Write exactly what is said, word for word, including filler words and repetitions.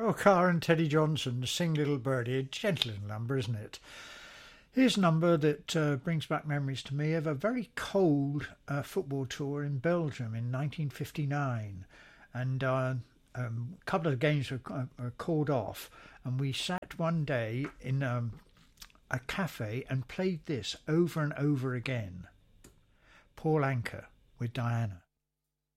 Joe Carr and Teddy Johnson, Sing Little Birdie, a gentle little number, isn't it? Here's a number that uh, brings back memories to me of a very cold uh, football tour in Belgium in nineteen fifty-nine. And uh, um, a couple of games were, uh, were called off, and we sat one day in um, a cafe and played this over and over again. Paul Anka with Diana.